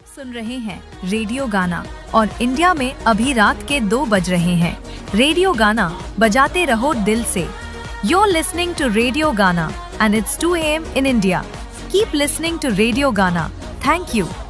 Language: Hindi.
सुन रहे हैं रेडियो गाना और इंडिया में अभी रात के 2 बज रहे हैं। रेडियो गाना बजाते रहो दिल से। You're listening to Radio Gana and it's 2 a.m. in India. Keep listening to Radio Gana. Thank you.